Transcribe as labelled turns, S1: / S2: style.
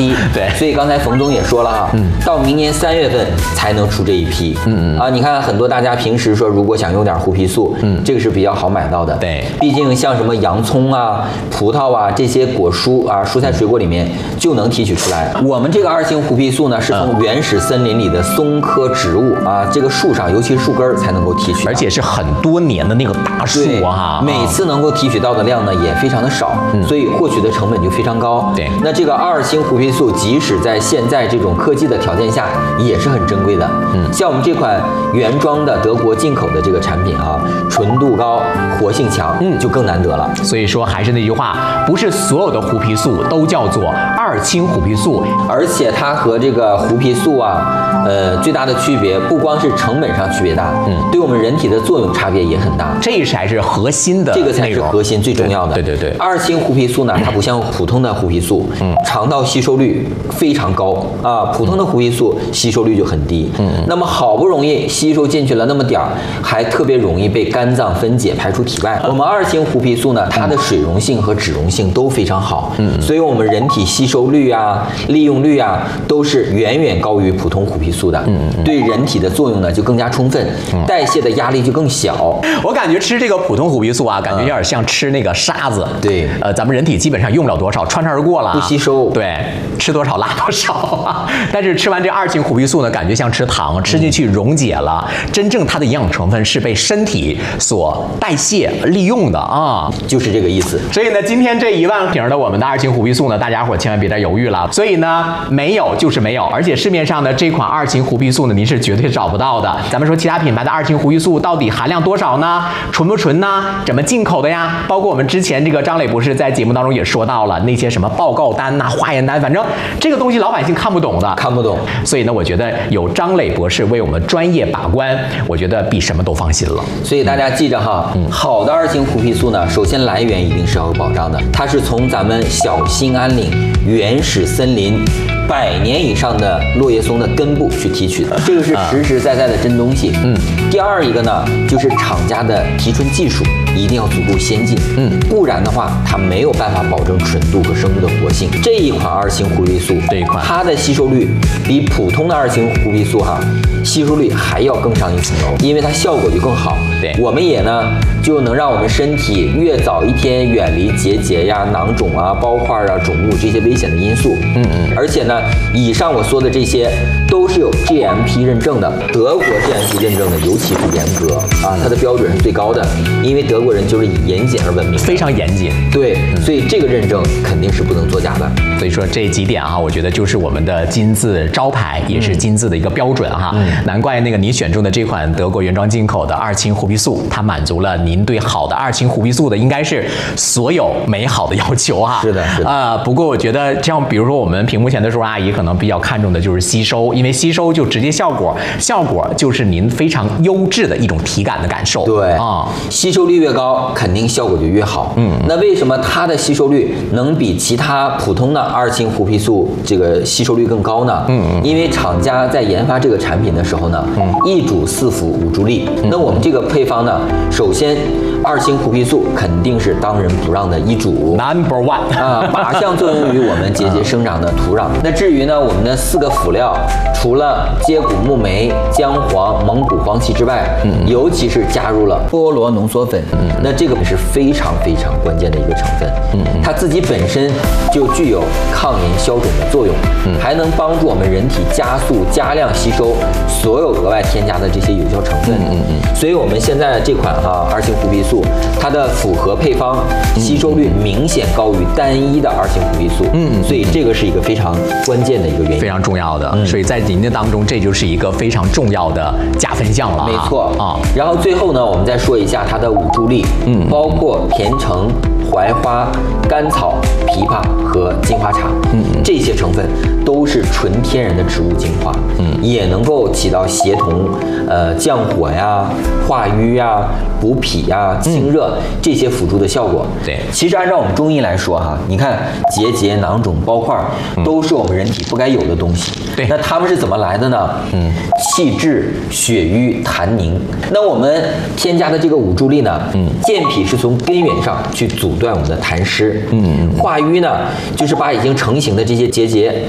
S1: 低。
S2: 对，
S1: 所以刚才冯总也说了哈，到明年3月份才能出这一批。你看很多大家平时说如果想用点胡皮素，这个是比较好买到的。
S2: 对，
S1: 毕竟像什么洋葱啊、葡萄啊这些果蔬啊、蔬菜水果里面就能提取出来。我们这个2型胡皮素呢，是从原始森林里的松科植物啊，这个树上，尤其是树根才能够提取，
S2: 而且是很多年的那个大树啊，
S1: 每次能够提取到的量呢也非常的少，所以获取的成本就非常高。
S2: 对，
S1: 那这个2型胡皮素，即使在现在这种科技的条件下，也是很珍贵的。像我们这款原装的德国进口的这个产品啊，纯度高，活性强，就更难得了。
S2: 所以说还是那句话，不是所有的胡皮素都叫做2氢胡皮素，
S1: 而且它和这个胡皮素啊，最大的区别不光是成本上区别大，对我们人体的作用差别也很大。
S2: 这才是核心的，
S1: 这个才是核心最重要的。
S2: 对
S1: ，2氢胡皮素呢，它不像普通的胡皮素，肠道吸收率非常高啊，普通的胡皮素吸收率就很低。那么好不容易吸收进去了那么点儿，还特别容易被肝脏分解排出体外。我们2氢胡皮素呢，它的水溶性和脂溶性都非常好，所以我们人体吸收率啊、利用率啊，都是远远高于普通胡皮素的。对人体的作用呢就更加充分，代谢的压力就更小。
S2: 我感觉吃这个普通胡皮素啊，感觉有点像吃那个沙子。
S1: 对，
S2: 咱们人体基本上用不了多少，穿肠而过了，
S1: 不吸收。
S2: 对，吃多少拉多少啊。但是吃完这2氢胡皮素呢，感觉像吃糖，吃进去溶解了，真正它的营养成分是被身体所代谢利用的啊，
S1: 就是这个意思。
S2: 所以呢，今天这1万瓶的我们的2氢胡皮素呢，大家伙千万别再犹豫了。所以呢，没有就是没有，而且市面上的这款2氢胡皮素呢，您是绝对找不到的。咱们说其他品牌的2氢胡皮素到底含量多少呢？纯不纯呢？怎么进口的呀？包括我们之前这个张磊博士在节目当中也说到了那些什么报告单呐、化验单，反正这个东西老百姓看不懂的，
S1: 看不懂。
S2: 所以呢，我觉得有张磊博士为我们专业把关，我觉得比什么都放心了。
S1: 所以大家记着哈，好的2氢胡皮素呢，首先来源一定是要有保障的，它是从咱们小兴安岭原始森林100年以上的落叶松的根部去提取的，这个是实实在在的真东西。第二一个呢，就是厂家的提纯技术一定要足够先进，不然的话，它没有办法保证纯度和生物的活性。这一款2氢胡皮素，它的吸收率比普通的2氢胡皮素吸收率还要更上一层楼，因为它效果就更好。
S2: 对，
S1: 我们也呢就能让我们身体越早一天远离结节呀、囊肿啊、包块啊、肿物这些危险的因素。而且呢，以上我说的这些都是有 GMP 认证的，德国 GMP 认证的尤其是严格啊，它的标准是最高的，因为德国人就是以严谨而闻名，
S2: 非常严谨。
S1: 对，所以这个认证肯定是不能作假的。
S2: 所以说这几点我觉得就是我们的金字招牌，也是金字的一个标准难怪那个你选中的这款德国原装进口的2氢胡皮素，它满足了您对好的2氢胡皮素的应该是所有美好的要求
S1: 是的，是的。
S2: 不过我觉得像比如说我们屏幕前的叔叔阿姨可能比较看重的就是吸收，因为吸收就直接效果就是您非常优质的一种体感的感受。
S1: 对吸收率越高，肯定效果就越好。那为什么它的吸收率能比其他普通的2氢胡皮素这个吸收率更高呢？因为厂家在研发这个产品的时候呢，一主4辅5助力。那我们这个配方呢，首先2氢胡皮素肯定是当仁不让的一主
S2: ，Number 1
S1: 靶向作用于我们结节生长的土壤。那至于呢，我们的4个辅料，除了接骨木酶、姜黄、蒙古黄芪之外，尤其是加入了菠萝浓缩粉，那这个是非常非常关键的一个成分。它自己本身就具有抗炎消肿的作用，还能帮助我们人体加速加量吸收所有额外添加的这些有效成分。所以我们现在这款2氢胡皮素，它的复合配方吸收率明显高于单一的2氢胡皮素。所以这个是一个非常关键的一个原因，
S2: 非常重要的。所以在您的当中，这就是一个非常重要的加分项了。
S1: 没错然后最后呢，我们再说一下它的5助力，包括甜橙、槐花、甘草、枇杷和金花茶，这些成分都是纯天然的植物精华，也能够起到协同降火呀、化瘀呀、补脾呀、清热这些辅助的效果。
S2: 对，
S1: 其实按照我们中医来说你看结节、囊肿、包块都是我们人体不该有的东西。
S2: 对，
S1: 那它们是怎么来的呢？气滞、血瘀、痰凝。那我们添加的这个5助力呢，健脾是从根源上去阻断我们的痰湿。化瘀呢，就是把已经成型的这些结节